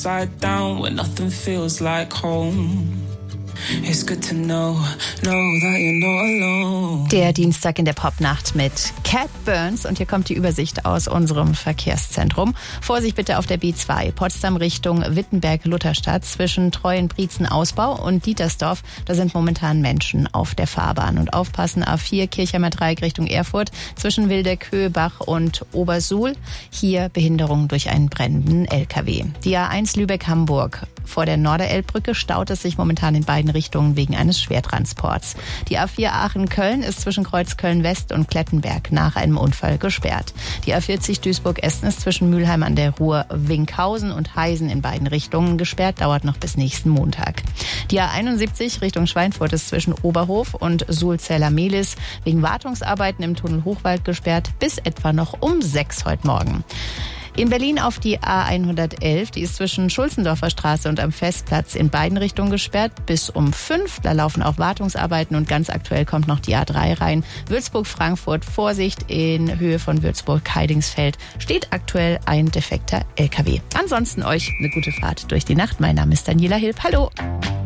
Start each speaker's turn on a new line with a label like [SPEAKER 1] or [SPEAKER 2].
[SPEAKER 1] Side down when nothing feels like home. It's good to know that you're not alone.
[SPEAKER 2] Der Dienstag in der Popnacht mit Cat Burns. Und hier kommt die Übersicht aus unserem Verkehrszentrum. Vorsicht bitte auf der B2 Potsdam Richtung Wittenberg-Lutherstadt zwischen Treuenbrietzen-Ausbau und Dietersdorf. Da sind momentan Menschen auf der Fahrbahn. Und aufpassen, A4 Kirchheimer Dreieck Richtung Erfurt zwischen Wildeck, Höhebach und Obersuhl. Hier Behinderung durch einen brennenden LKW. Die A1 Lübeck-Hamburg. Vor der Norderelbbrücke staut es sich momentan in beiden Richtungen wegen eines Schwertransports. Die A4 Aachen-Köln ist zwischen Kreuzköln-West und Klettenberg nach einem Unfall gesperrt. Die A40 Duisburg-Essen ist zwischen Mülheim an der Ruhr, Winkhausen und Heisen in beiden Richtungen gesperrt, dauert noch bis nächsten Montag. Die A71 Richtung Schweinfurt ist zwischen Oberhof und Sulzeller-Mehlis wegen Wartungsarbeiten im Tunnel Hochwald gesperrt, bis etwa noch um 6 heute Morgen. In Berlin auf die A111, die ist zwischen Schulzendorfer Straße und am Festplatz in beiden Richtungen gesperrt, bis um 5. Da laufen auch Wartungsarbeiten und ganz aktuell kommt noch die A3 rein. Würzburg-Frankfurt, Vorsicht, in Höhe von Würzburg-Heidingsfeld steht aktuell ein defekter LKW. Ansonsten euch eine gute Fahrt durch die Nacht. Mein Name ist Daniela Hilb. Hallo.